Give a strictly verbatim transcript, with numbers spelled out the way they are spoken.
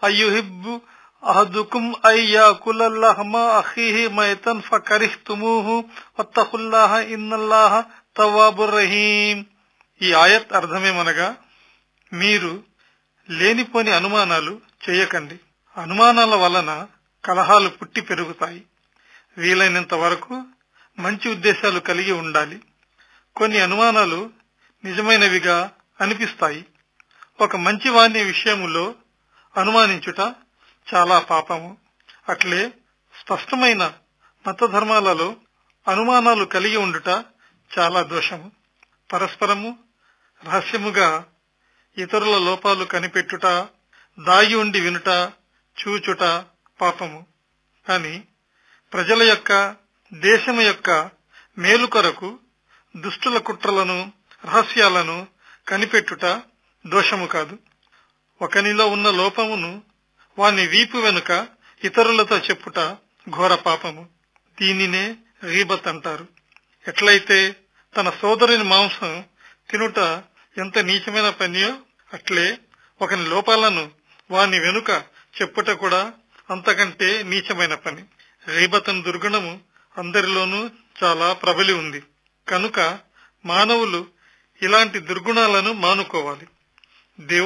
అయుహిబ్బు అహదుకుం అయ్యాకుల లహమ అఖీహి మైతన్ ఫకరిహ్తుమూహు వత్తఖుల్లాహ ఇన్నల్లాహ తవ్వాబుర్ రహీం. ఈ ఆయత్ అర్థమేమనగా, మీరు లేనిపోని అనుమానాలు చేయకండి. అనుమానాల వలన కలహాలు పుట్టి పెరుగుతాయి. వీలైనంత వరకు మంచి ఉద్దేశాలు కలిగి ఉండాలి. కొన్ని అనుమానాలు నిజమైనవిగా అనిపిస్తాయి. ఒక మంచి వాణి విషయములో అనుమానించుట చాలా పాపము. అట్లే స్పష్టమైన మత ధర్మాలలో అనుమానాలు కలిగి ఉండుట చాలా దోషము. పరస్పరము రహస్యముగా ఇతరుల లోపాలు కనిపెట్టుట, దాగి ఉండి వినుట, చూచుట పాపము. కాని ప్రజల యొక్క, దేశము యొక్క మేలు కొరకు దుష్టుల కుట్రలను, రహస్యాలను కనిపెట్టుట దోషము కాదు. ఒకనిలో ఉన్న లోపమును వాని వీపు వెనుక ఇతరులతో చెప్పుట ఘోర పాపము. దీనినే గీబత్ అంటారు. ఎట్లయితే తన సోదరుని మాంసం తినుట ఎంత నీచమైన పనియో, అట్లే ఒకని లోపాలను వాని వెనుక చెప్పుట కూడా అంతకంటే నీచమైన పని. గీబత్ దుర్గుణము అందరిలోనూ చాలా ప్రబలి ఉంది. కనుక మానవులు ఇలాంటి దుర్గుణాలను మానుకోవాలి. దేవుడు